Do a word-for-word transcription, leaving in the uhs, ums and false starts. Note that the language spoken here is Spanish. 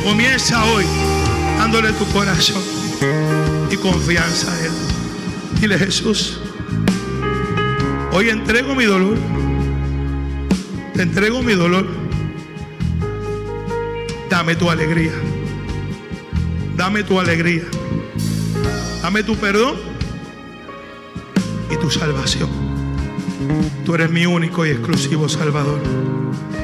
Comienza hoy dándole tu corazón y confianza a Él. Dile: Jesús, hoy entrego mi dolor. Te entrego mi dolor. Dame tu alegría. Dame tu alegría. Dame tu perdón y tu salvación. Tú eres mi único y exclusivo Salvador.